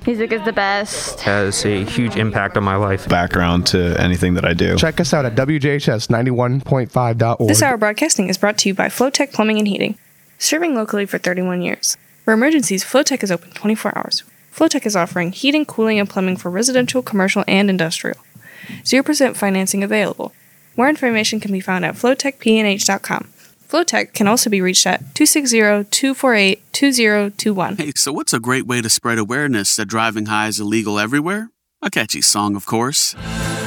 Music is the best. Has a huge impact on my life. Background to anything that I do. Check us out at WJHS91.5.org. This hour broadcasting is brought to you by Flowtech Plumbing and Heating, serving locally for 31 years. For emergencies, Flowtech is open 24 hours. Flowtech is offering heating, cooling, and plumbing for residential, commercial, and industrial. 0% financing available. More information can be found at flowtechpnh.com. Flowtech can also be reached at 260-248-2021. Hey, so what's a great way to spread awareness that driving high is illegal everywhere? A catchy song, of course.